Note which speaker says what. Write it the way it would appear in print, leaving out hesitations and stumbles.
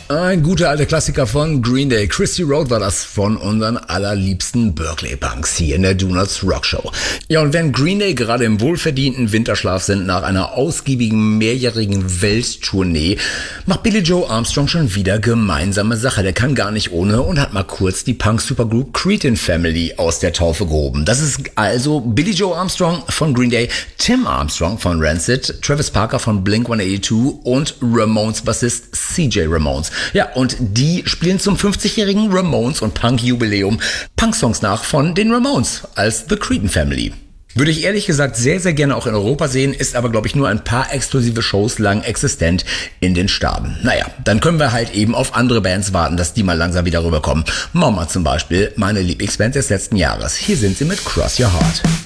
Speaker 1: Ein guter alter Klassiker von Green Day. Christy Road war das von unseren allerliebsten Berkeley Punks hier in der Donuts Rock Show. Ja, und während Green Day gerade im wohlverdienten Winterschlaf sind nach einer ausgiebigen mehrjährigen Welttournee, macht Billie Joe Armstrong schon wieder gemeinsame Sache. Der kann gar nicht ohne und hat mal kurz die Punk-Supergroup Cretin Family aus der Taufe gehoben. Das ist also Billie Joe Armstrong von Green Day, Tim Armstrong von Rancid, Travis Parker von Blink-182 und Ramones-Bassist CJ Ramones. Ja, und die spielen zum 50-jährigen Ramones- und Punk-Jubiläum Punk-Songs nach von den Ramones als The Cretin Family. Würde ich ehrlich gesagt sehr, sehr gerne auch in Europa sehen, ist aber, glaube ich, nur ein paar exklusive Shows lang existent in den Staaten. Naja, dann können wir halt eben auf andere Bands warten, dass die mal langsam wieder rüberkommen. Mama zum Beispiel, meine Lieblingsband des letzten Jahres. Hier sind sie mit Cross Your Heart.